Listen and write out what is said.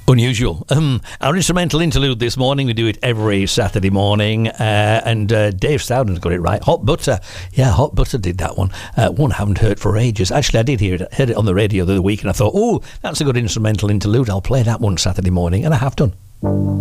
Unusual. Our instrumental interlude this morning, we do it every Saturday morning, and Dave Stowden's got it right. Hot Butter. Yeah, Hot Butter did that one. One I haven't heard for ages. Actually, I did heard it on the radio the other week, and I thought, oh, that's a good instrumental interlude. I'll play that one Saturday morning, and I have done.